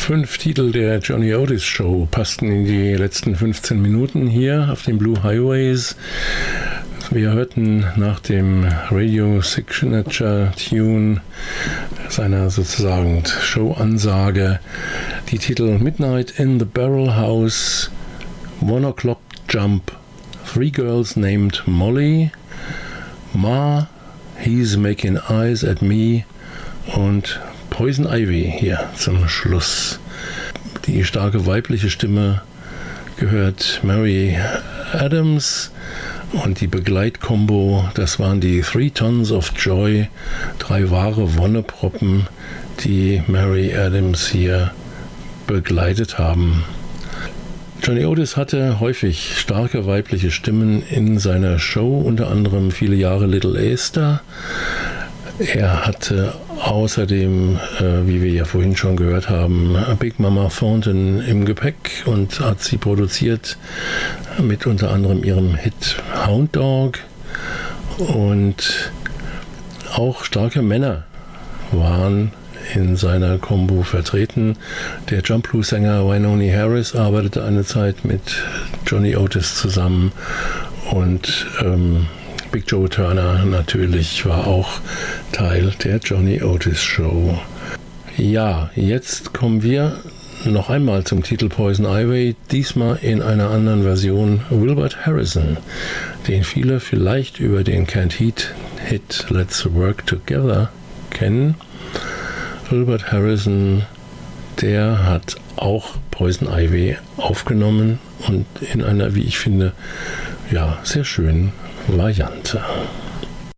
5 Titel der Johnny Otis Show passten in die letzten 15 Minuten hier auf den Blue Highways. Wir hörten nach dem Radio Signature Tune seiner sozusagen Showansage die Titel Midnight in the Barrel House, 1 O'Clock Jump, 3 Girls Named Molly, Ma, He's Making Eyes at Me und Poison Ivy hier zum Schluss. Die starke weibliche Stimme gehört Mary Adams und die Begleitkombo, das waren die 3 Tons of Joy, 3 wahre Wonneproppen, die Mary Adams hier begleitet haben. Johnny Otis hatte häufig starke weibliche Stimmen in seiner Show, unter anderem viele Jahre Little Esther. Er hatte außerdem, wie wir ja vorhin schon gehört haben, Big Mama Thornton im Gepäck und hat sie produziert mit unter anderem ihrem Hit Hound Dog. Und auch starke Männer waren in seiner Combo vertreten. Der Jump Blues-Sänger Wynonie Harris arbeitete eine Zeit mit Johnny Otis zusammen und Big Joe Turner natürlich war auch Teil der Johnny Otis Show. Ja, jetzt kommen wir noch einmal zum Titel Poison Ivy, diesmal in einer anderen Version Wilbert Harrison, den viele vielleicht über den Canned Heat Hit Let's Work Together kennen. Wilbert Harrison, der hat auch Poison Ivy aufgenommen und in einer, wie ich finde, ja, sehr schönen Variante.